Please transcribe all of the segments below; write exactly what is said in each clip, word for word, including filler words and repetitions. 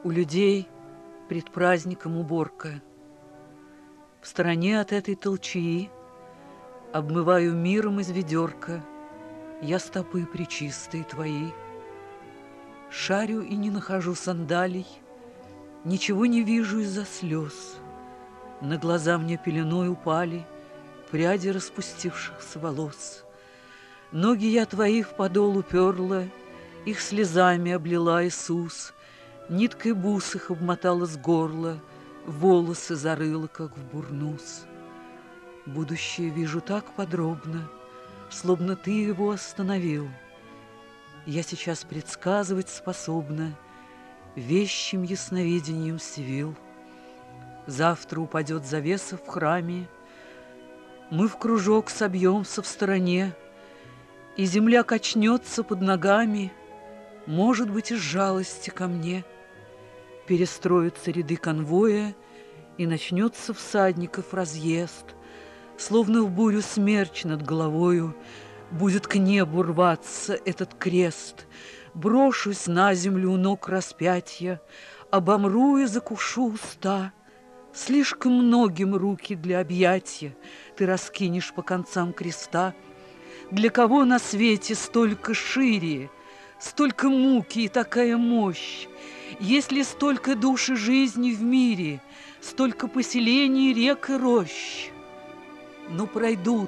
У людей пред праздником уборка. В стороне от этой толчии обмываю миром из ведерка я стопы пречистые твои. Шарю и не нахожу сандалий, ничего не вижу из-за слез. На глаза мне пеленой упали пряди распустившихся волос. Ноги я твои в подол уперла, их слезами облила Иисус, ниткой бус их обмотала с горла, волосы зарыла, как в бурнус. Будущее вижу так подробно, словно ты его остановил. Я сейчас предсказывать способна вещим ясновидением Сивил. Завтра упадет завеса в храме, мы в кружок собьемся в стороне, и земля качнется под ногами, может быть, из жалости ко мне. Перестроятся ряды конвоя, и начнется всадников разъезд, словно в бурю смерч над головою будет к небу рваться этот крест. Брошусь на землю у ног распятия, обомру и закушу уста. Слишком многим руки для объятия ты раскинешь по концам креста. Для кого на свете столько шире, столько муки и такая мощь? Если столько душ и жизни в мире, столько поселений, рек и рощ. Но пройдут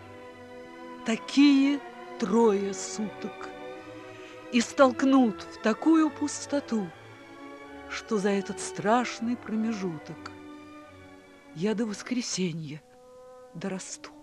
такие трое суток и столкнут в такую пустоту, что за этот страшный промежуток я до воскресенья дорасту.